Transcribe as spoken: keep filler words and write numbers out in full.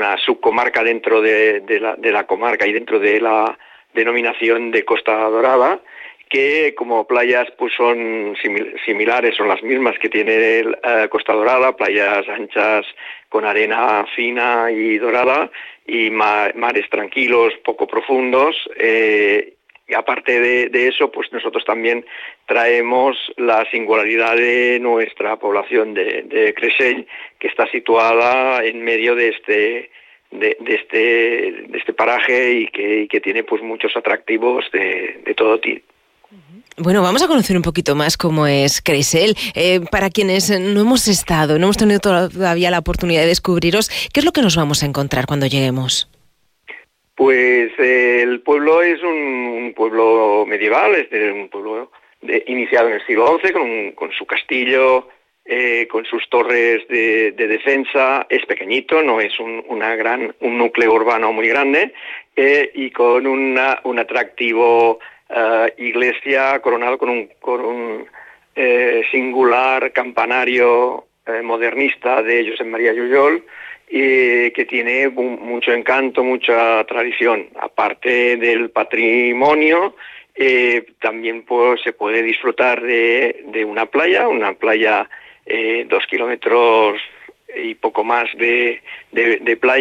una subcomarca dentro de, de, la, de la comarca y dentro de la denominación de Costa Dorada, que como playas pues son simil- similares, son las mismas que tiene el, uh, Costa Dorada, playas anchas con arena fina y dorada y ma- mares tranquilos, poco profundos. Eh, y aparte de, de eso, pues nosotros también traemos la singularidad de nuestra población de, de Creixell, que está situada en medio de este de, de este de este paraje y que, y que tiene pues muchos atractivos de, de todo tipo. Bueno, vamos a conocer un poquito más cómo es Creixell. Eh, para quienes no hemos estado, no hemos tenido todavía la oportunidad de descubriros, ¿qué es lo que nos vamos a encontrar cuando lleguemos? Pues eh, el pueblo es un, un pueblo medieval, es de, un pueblo de, iniciado en el siglo once, con, un, con su castillo, eh, con sus torres de, de defensa. Es pequeñito, no es un, una gran, un núcleo urbano muy grande, eh, y con una, un atractivo uh, iglesia coronado con un, con un eh, singular campanario eh, modernista de Josep María Jujol, y que tiene mucho encanto, mucha tradición. Aparte del patrimonio, eh, también pues, se puede disfrutar de, de una playa, una playa eh, dos kilómetros y poco más de, de, de playa,